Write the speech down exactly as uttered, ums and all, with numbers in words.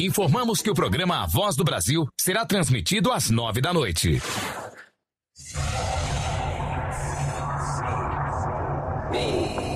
Informamos que o programa A Voz do Brasil será transmitido às nove da noite. B